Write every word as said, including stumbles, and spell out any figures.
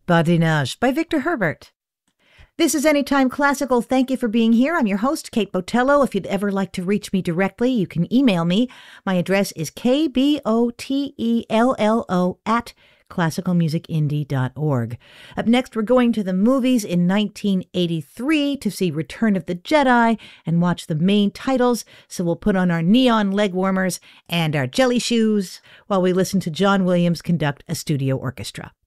Badinage by Victor Herbert. This is Anytime Classical. Thank you for being here. I'm your host, Kate Botello. If you'd ever like to reach me directly, you can email me. My address is k b o t e l l o at classical music indie dot org. Up next, we're going to the movies in nineteen eighty-three to see Return of the Jedi and watch the main titles. So we'll put on our neon leg warmers and our jelly shoes while we listen to John Williams conduct a studio orchestra.